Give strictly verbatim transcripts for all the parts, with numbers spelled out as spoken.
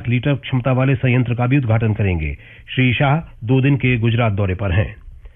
Litre क्षमता वाले संयंत्र का भी उद्घाटन करेंगे। श्री शाह दो दिन के गुजरात दौरे पर हैं।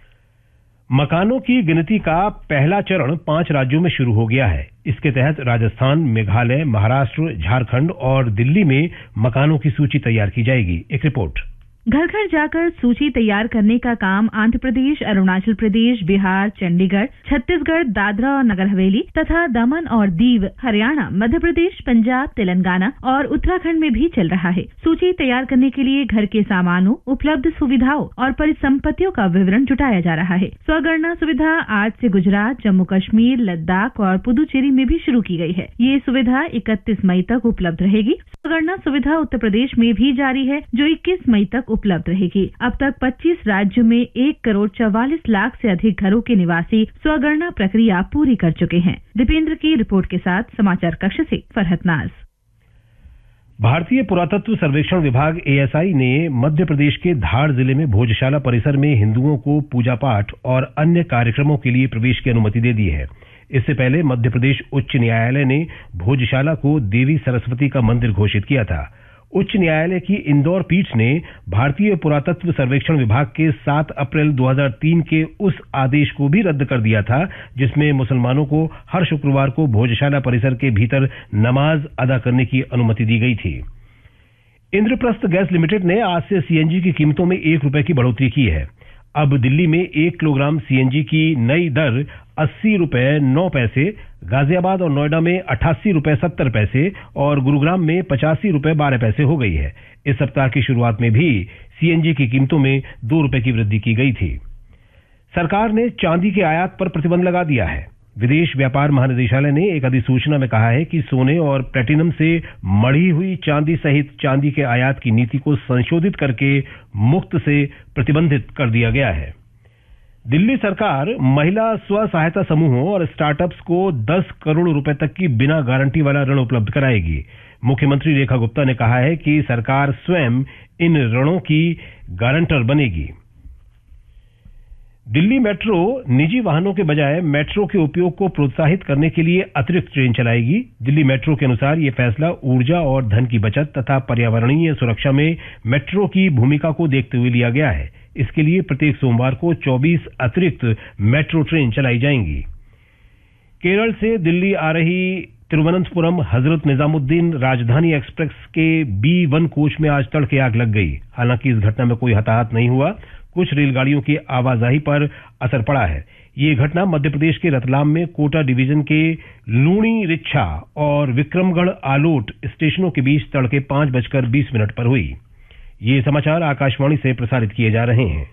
मकानों की गिनती का पहला चरण पांच राज्यों में शुरू हो गया है। इसके तहत राजस्थान, मेघालय, महाराष्ट्र, झारखंड और दिल्ली में मकानों की सूची तैयार की जाएगी। एक रिपोर्ट। घर घर जाकर सूची तैयार करने का काम आंध्र प्रदेश, अरुणाचल प्रदेश, बिहार, चंडीगढ़, छत्तीसगढ़, दादरा और नगर हवेली तथा दमन और दीव, हरियाणा, मध्य प्रदेश, पंजाब, तेलंगाना और उत्तराखंड में भी चल रहा है। सूची तैयार करने के लिए घर के सामानों, उपलब्ध सुविधाओं और परिसंपत्तियों का विवरण जुटाया जा रहा है। स्वगणना सुविधा आज से गुजरात, जम्मू कश्मीर, लद्दाख और पुदुचेरी में भी शुरू की गई है। ये सुविधा इकतीस मई तक उपलब्ध रहेगी। स्वगणना सुविधा उत्तर प्रदेश में भी जारी है, जो इक्कीस मई तक उपलब्ध रहेगी। अब तक पच्चीस राज्यों में एक करोड़ चौवालीस लाख से अधिक घरों के निवासी स्वगणना प्रक्रिया पूरी कर चुके हैं। दीपेंद्र की रिपोर्ट के साथ समाचार कक्ष से फरहत नाज। भारतीय पुरातत्व सर्वेक्षण विभाग ए एस आई ने मध्य प्रदेश के धार जिले में भोजशाला परिसर में हिंदुओं को पूजा पाठ और अन्य कार्यक्रमों के लिए प्रवेश की अनुमति दे दी है। इससे पहले मध्य प्रदेश उच्च न्यायालय ने भोजशाला को देवी सरस्वती का मंदिर घोषित किया था। उच्च न्यायालय की इंदौर पीठ ने भारतीय पुरातत्व सर्वेक्षण विभाग के सात अप्रैल दो हज़ार तीन के उस आदेश को भी रद्द कर दिया था, जिसमें मुसलमानों को हर शुक्रवार को भोजशाला परिसर के भीतर नमाज अदा करने की अनुमति दी गई थी। इंद्रप्रस्थ गैस लिमिटेड ने आज से सी एन जी की कीमतों में एक रुपए की बढ़ोतरी की है। अब दिल्ली में एक किलोग्राम सी एन जी की नई दर अस्सी रुपए नौ पैसे, गाजियाबाद और नोएडा में अट्ठासी रुपए सत्तर पैसे और गुरुग्राम में पचासी रुपए बारह पैसे हो गई है। इस सप्ताह की शुरुआत में भी सी एन जी की कीमतों में दो रुपए की वृद्धि की गई थी। सरकार ने चांदी के आयात पर प्रतिबंध लगा दिया है। विदेश व्यापार महानिदेशालय ने एक अधिसूचना में कहा है कि सोने और प्लेटिनम से मढ़ी हुई चांदी सहित चांदी के आयात की नीति को संशोधित करके मुक्त से प्रतिबंधित कर दिया गया है। दिल्ली सरकार महिला स्व सहायता समूहों और स्टार्टअप्स को दस करोड़ रुपए तक की बिना गारंटी वाला ऋण उपलब्ध कराएगी। मुख्यमंत्री रेखा गुप्ता ने कहा है कि सरकार स्वयं इन ऋणों की गारंटर बनेगी। दिल्ली मेट्रो निजी वाहनों के बजाय मेट्रो के उपयोग को प्रोत्साहित करने के लिए अतिरिक्त ट्रेन चलाएगी। दिल्ली मेट्रो के अनुसार यह फैसला ऊर्जा और धन की बचत तथा पर्यावरणीय सुरक्षा में मेट्रो की भूमिका को देखते हुए लिया गया है। इसके लिए प्रत्येक सोमवार को चौबीस अतिरिक्त मेट्रो ट्रेन चलाई जाएंगी। केरल से दिल्ली आ रही तिरुवनंतपुरम हजरत निजामुद्दीन राजधानी एक्सप्रेस के बी वन कोच में आज तड़के आग लग गई। हालांकि इस घटना में कोई हताहत नहीं हुआ। कुछ रेलगाड़ियों की आवाजाही पर असर पड़ा है। ये घटना मध्य प्रदेश के रतलाम में कोटा डिवीजन के लूणी रिच्छा और विक्रमगढ़ आलोट स्टेशनों के बीच तड़के पांच बजकर बीस मिनट पर हुई। ये समाचार आकाशवाणी से प्रसारित किए जा रहे हैं।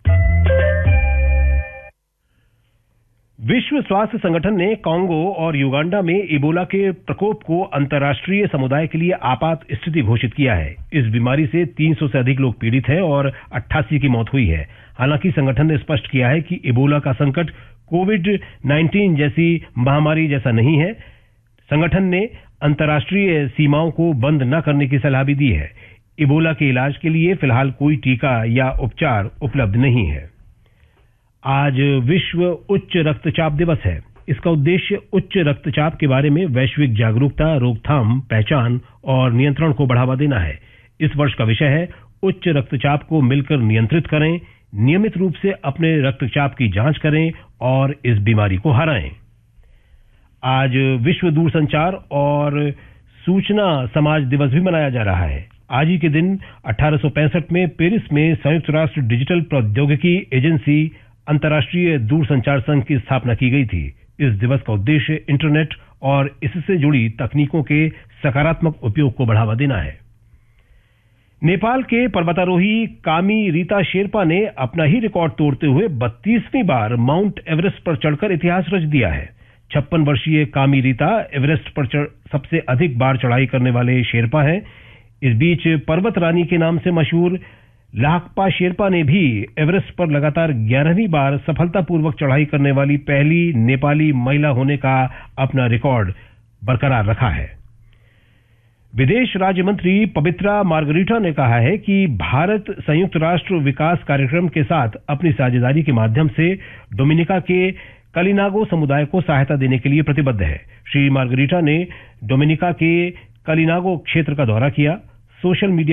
विश्व स्वास्थ्य संगठन ने कांगो और युगांडा में इबोला के प्रकोप को अंतर्राष्ट्रीय समुदाय के लिए आपात स्थिति घोषित किया है। इस बीमारी से तीन सौ से अधिक लोग पीड़ित हैं और अट्ठासी की मौत हुई है। हालांकि संगठन ने स्पष्ट किया है कि इबोला का संकट कोविड उन्नीस जैसी महामारी जैसा नहीं है। संगठन ने अंतर्राष्ट्रीय सीमाओं को बंद न करने की सलाह भी दी है। इबोला के इलाज के लिए फिलहाल कोई टीका या उपचार उपलब्ध नहीं है। आज विश्व उच्च रक्तचाप दिवस है। इसका उद्देश्य उच्च रक्तचाप के बारे में वैश्विक जागरूकता, रोकथाम, पहचान और नियंत्रण को बढ़ावा देना है। इस वर्ष का विषय है उच्च रक्तचाप को मिलकर नियंत्रित करें, नियमित रूप से अपने रक्तचाप की जांच करें और इस बीमारी को हराएं। आज विश्व दूरसंचार और सूचना समाज दिवस भी मनाया जा रहा है। आज ही के दिन अठारह सौ पैंसठ में पेरिस में संयुक्त राष्ट्र डिजिटल प्रौद्योगिकी एजेंसी अंतर्राष्ट्रीय दूरसंचार संघ की स्थापना की गई थी। इस दिवस का उद्देश्य इंटरनेट और इससे जुड़ी तकनीकों के सकारात्मक उपयोग को बढ़ावा देना है। नेपाल के पर्वतारोही कामी रीता शेरपा ने अपना ही रिकॉर्ड तोड़ते हुए बत्तीसवीं बार माउंट एवरेस्ट पर चढ़कर इतिहास रच दिया है। छप्पन वर्षीय कामी रीता एवरेस्ट पर सबसे अधिक बार चढ़ाई करने वाले शेरपा हैं। इस बीच पर्वत रानी के नाम से मशहूर लाकपा शेरपा ने भी एवरेस्ट पर लगातार ग्यारहवीं बार सफलतापूर्वक चढ़ाई करने वाली पहली नेपाली महिला होने का अपना रिकॉर्ड बरकरार रखा है। विदेश राज्य मंत्री पवित्रा मार्गरीटा ने कहा है कि भारत संयुक्त राष्ट्र विकास कार्यक्रम के साथ अपनी साझेदारी के माध्यम से डोमिनिका के कलिनागो समुदाय को सहायता देने के लिए प्रतिबद्ध है। श्री मार्गरीटा ने डोमिनिका के कलिनागो क्षेत्र का दौरा किया। Social media